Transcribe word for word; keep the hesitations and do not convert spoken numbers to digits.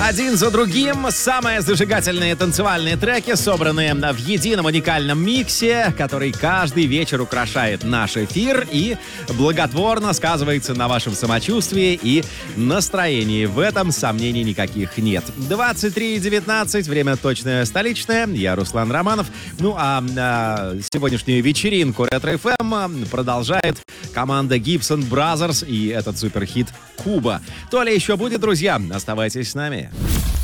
Один за другим самые зажигательные танцевальные треки, собранные в едином уникальном миксе, который каждый вечер украшает наш эфир и благотворно сказывается на вашем самочувствии и настроении. В этом сомнений никаких нет. двадцать три девятнадцать, время точное столичное. Я Руслан Романов. Ну а, а сегодняшнюю вечеринку Ретро-эф эм продолжает команда Gibson Brothers и этот суперхит «Куба». То ли еще будет, друзья. Оставайтесь с нами.